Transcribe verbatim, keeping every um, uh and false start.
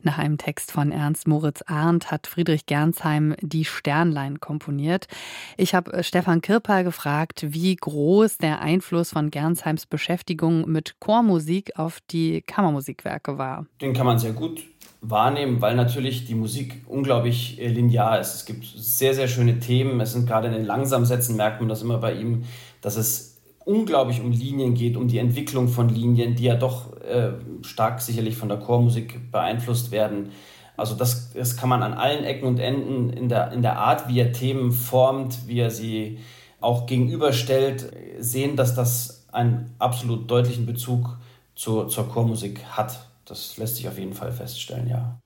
Nach einem Text von Ernst Moritz Arndt hat Friedrich Gernsheim Die Sternlein komponiert. Ich habe Stefan Kirper gefragt, wie groß der Einfluss von Gernsheims Beschäftigung mit Chormusik auf die Kammermusikwerke war. Den kann man sehr gut wahrnehmen, weil natürlich die Musik unglaublich linear ist. Es gibt sehr, sehr schöne Themen. Es sind gerade in den langsamen Sätzen, merkt man das immer bei ihm, dass es unglaublich um Linien geht, um die Entwicklung von Linien, die ja doch äh, stark sicherlich von der Chormusik beeinflusst werden. Also das, das kann man an allen Ecken und Enden in der, in der Art, wie er Themen formt, wie er sie auch gegenüberstellt, sehen, dass das einen absolut deutlichen Bezug zur, zur Chormusik hat. Das lässt sich auf jeden Fall feststellen, ja.